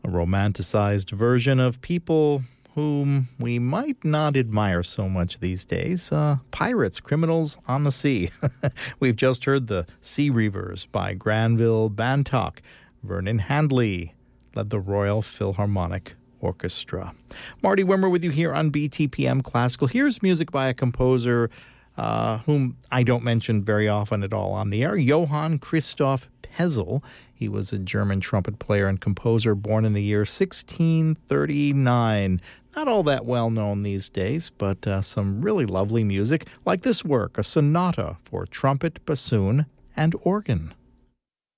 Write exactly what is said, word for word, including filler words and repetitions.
romanticized version of people whom we might not admire so much these days. Uh, pirates, criminals on the sea. We've just heard the Sea Reavers by Granville Bantock. Vernon Handley led the Royal Philharmonic Orchestra. Marty Wimmer with you here on B T P M Classical. Here's music by a composer uh, whom I don't mention very often at all on the air, Johann Christoph Pezel. He was a German trumpet player and composer born in the year sixteen thirty-nine. Not all that well known these days, but uh, some really lovely music, like this work, a sonata for trumpet, bassoon, and organ.